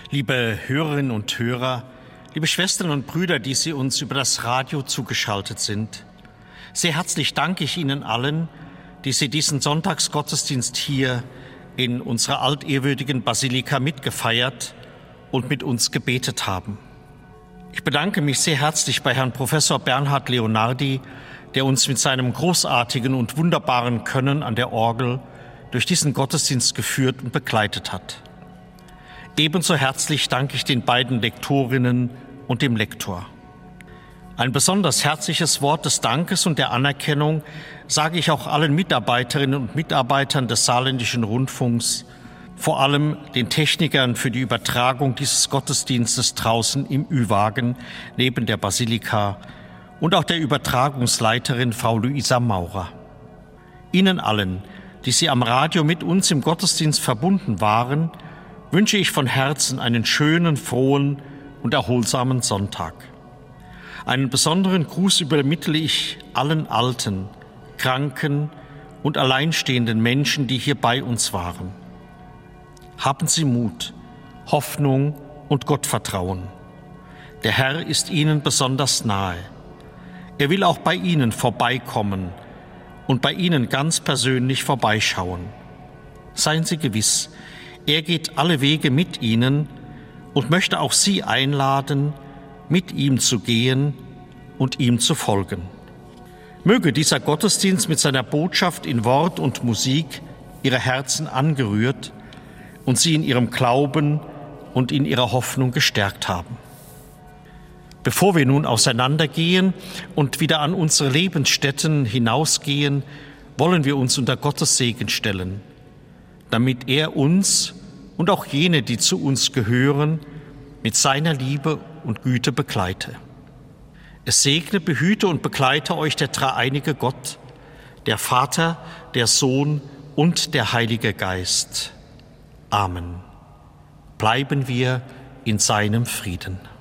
Liebe Hörerinnen und Hörer, liebe Schwestern und Brüder, die Sie uns über das Radio zugeschaltet sind, sehr herzlich danke ich Ihnen allen, die Sie diesen Sonntagsgottesdienst hier in unserer altehrwürdigen Basilika mitgefeiert und mit uns gebetet haben. Ich bedanke mich sehr herzlich bei Herrn Professor Bernhard Leonardi, der uns mit seinem großartigen und wunderbaren Können an der Orgel durch diesen Gottesdienst geführt und begleitet hat. Ebenso herzlich danke ich den beiden Lektorinnen und dem Lektor. Ein besonders herzliches Wort des Dankes und der Anerkennung sage ich auch allen Mitarbeiterinnen und Mitarbeitern des Saarländischen Rundfunks, vor allem den Technikern für die Übertragung dieses Gottesdienstes draußen im Ü-Wagen neben der Basilika und auch der Übertragungsleiterin Frau Luisa Maurer. Ihnen allen, die Sie am Radio mit uns im Gottesdienst verbunden waren, wünsche ich von Herzen einen schönen, frohen und erholsamen Sonntag. Einen besonderen Gruß übermittle ich allen Alten, Kranken und alleinstehenden Menschen, die hier bei uns waren. Haben Sie Mut, Hoffnung und Gottvertrauen. Der Herr ist Ihnen besonders nahe. Er will auch bei Ihnen vorbeikommen und bei Ihnen ganz persönlich vorbeischauen. Seien Sie gewiss, er geht alle Wege mit Ihnen und möchte auch Sie einladen, mit ihm zu gehen und ihm zu folgen. Möge dieser Gottesdienst mit seiner Botschaft in Wort und Musik Ihre Herzen angerührt und Sie in Ihrem Glauben und in Ihrer Hoffnung gestärkt haben. Bevor wir nun auseinandergehen und wieder an unsere Lebensstätten hinausgehen, wollen wir uns unter Gottes Segen stellen, damit er uns und auch jene, die zu uns gehören, mit seiner Liebe und Güte begleite. Es segne, behüte und begleite euch der dreieinige Gott, der Vater, der Sohn und der Heilige Geist. Amen. Bleiben wir in seinem Frieden.